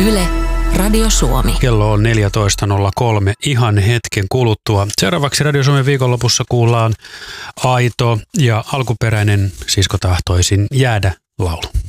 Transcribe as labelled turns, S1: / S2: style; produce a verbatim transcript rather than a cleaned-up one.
S1: Yle, Radio Suomi.
S2: Kello on neljätoista nolla kolme ihan hetken kuluttua. Seuraavaksi Radio Suomen viikonlopussa kuullaan aito ja alkuperäinen Sisko tahtoisin jäädä -laulu.